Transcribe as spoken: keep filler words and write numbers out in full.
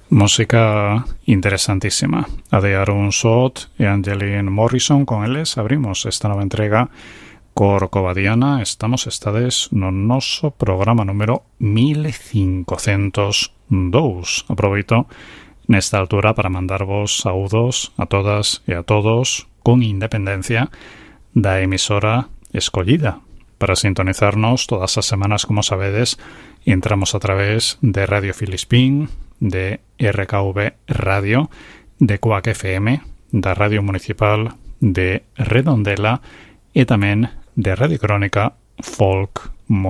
Música interesantísima. A de Aaron Sot e Angeline Morrison, con eles abrimos esta nova entrega Corcovadiana. Estamos estades no noso programa número mil cincocentos dous. Aproveito nesta altura para mandarvos saúdos a todas e a todos con independencia da emisora escollida. Para sintonizarnos todas as semanas, como sabedes, entramos a través de Radio Filispín, de R K V Radio, de Cuac F M, da Radio Municipal de Redondela e tamén de Radio Crónica Folk